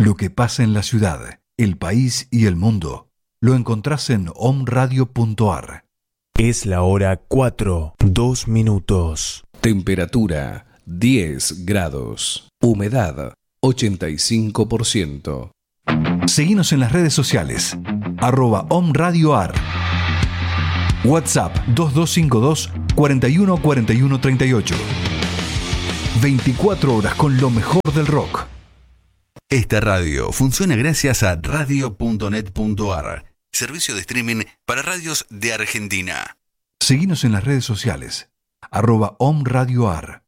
Lo que pasa en la ciudad, el país y el mundo lo encontrás en omradio.ar. Es la hora 4, 2 minutos. Temperatura 10 grados. Humedad 85%. Seguinos en las redes sociales, @omradioar. WhatsApp 2252 41 41 38. 24 horas con lo mejor del rock. Esta radio funciona gracias a radio.net.ar, servicio de streaming para radios de Argentina. Seguinos en las redes sociales, @omradioar.